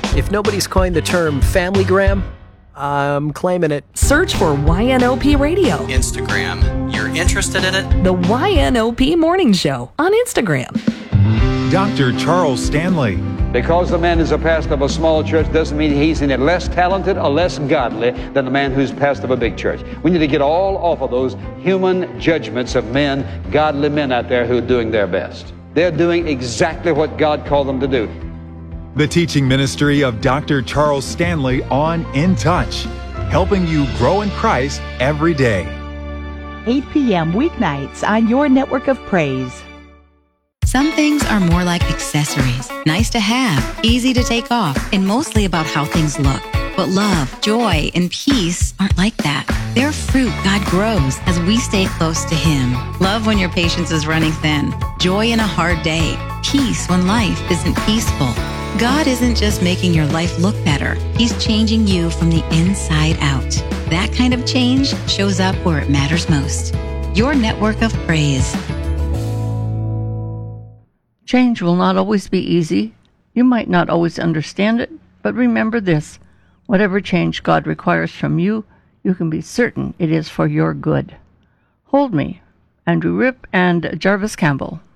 If nobody's coined the term familygram, I'm claiming it. Search for YNOP Radio. Instagram. You're interested in it? The YNOP Morning Show on Instagram. Dr. Charles Stanley. Because the man is a pastor of a small church doesn't mean he's any less talented or less godly than the man who's pastor of a big church. We need to get all off of those human judgments of men, godly men out there who are doing their best. They're doing exactly what God called them to do. The teaching ministry of Dr. Charles Stanley on In Touch, helping you grow in Christ every day. 8 p.m. weeknights on your network of praise. Some things are more like accessories, nice to have, easy to take off, and mostly about how things look. But love, joy, and peace aren't like that. They're fruit God grows as we stay close to Him. Love when your patience is running thin, joy in a hard day, peace when life isn't peaceful. God isn't just making your life look better. He's changing you from the inside out. That kind of change shows up where it matters most. Your network of praise. Change will not always be easy. You might not always understand it, but remember this. Whatever change God requires from you, you can be certain it is for your good. Hold Me, Andrew Ripp and Jarvis Campbell.